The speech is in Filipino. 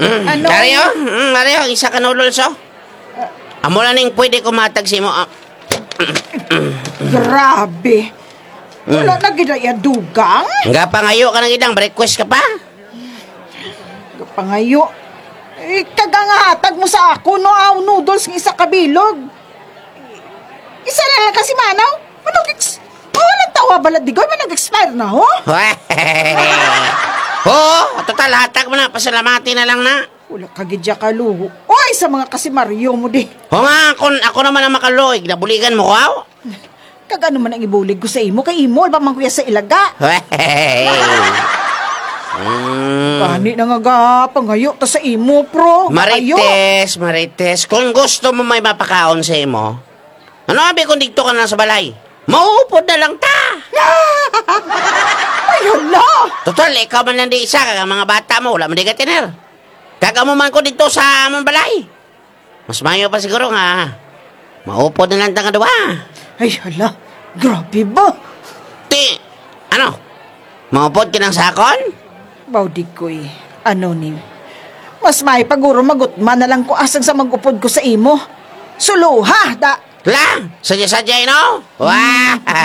Ano? Mario, Mario, isa ka noodles, oh. Amo na ning pwede kumatag si mo. Grabe. Wala na ginaya dugang. Nga pa ngayo ka nang idang, breakfast ka pa? Pangayo. Kagangahatag mo sa ako no noodles ng isa kabilog. Isa na lang kasi manaw. Walang tawa balad di ko. Nag-expire na ho. Total hatag mo na. Pasalamati na lang na. Wala kagidya ka luho. Oy, sa mga kasi Mario mo di. Nga, ako naman ang makaluig. Nabuligan mo ko, Kagano man ang ibulig ko sa imo. Kay imo, iba man kuya sa ilaga. Kani na nga pangayo ta sa imo, pro. Marites. Kung gusto mo may mapakaon sa imo, ano abi kung dito ka na sa balay? Mauupod na lang ta. Ay, hala. Total, ikaw man lang di isa. Kaga mga bata mo, wala man di ka tiner. Kaga mo man ko dito sa amang balay. Mas mayo pa siguro nga. Maupod na lang ta nga duwa. Ay, hala. Grabe ba? Ano? Maupod ka ng sakon? Bawdi ko'y, ano ni? Mas may paguro magutman na lang ko asang sa magupod ko sa imo. Suluha, da. Lang, sadya-sadya, no? Wah!